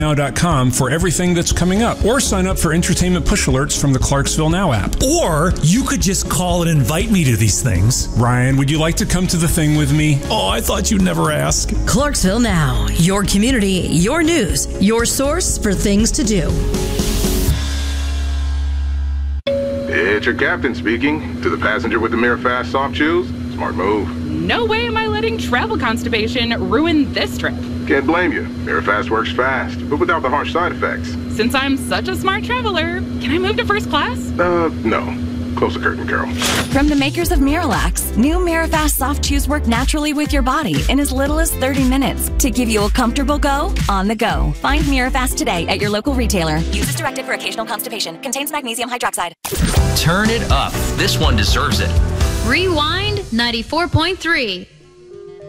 Now.com for everything that's coming up, or sign up for entertainment push alerts from the Clarksville Now app. Or you could just call and invite me to these things. Ryan, would you like to come to the thing with me? Oh, I thought you'd never ask. Clarksville Now, your community, your news, your source for things to do. It's your captain speaking. To the passenger with the Mirafast soft chews, smart move. No way am I letting travel constipation ruin this trip. Can't blame you. Mirafast works fast, but without the harsh side effects. Since I'm such a smart traveler, can I move to first class? No. Close the curtain, Carol. From the makers of Miralax, new Mirafast soft chews work naturally with your body in as little as 30 minutes to give you a comfortable go on the go. Find Mirafast today at your local retailer. Use as directed for occasional constipation. Contains magnesium hydroxide. Turn it up. This one deserves it. Rewind 94.3.